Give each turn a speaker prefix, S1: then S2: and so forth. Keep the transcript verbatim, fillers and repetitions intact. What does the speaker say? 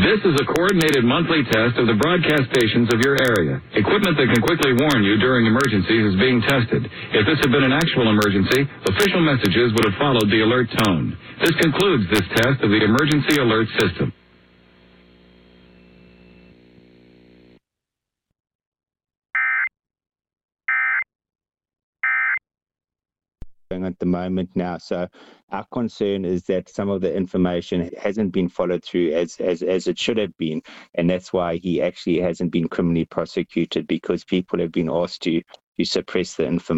S1: This is a coordinated monthly test of the broadcast stations of your area. Equipment that can quickly warn you during emergencies is being tested. If this had been an actual emergency, official messages would have followed the alert tone. This concludes this test of the emergency alert system.
S2: At the moment now, so our concern is that some of the information hasn't been followed through as as as it should have been, and that's why he actually hasn't been criminally prosecuted, because people have been asked to to suppress the information.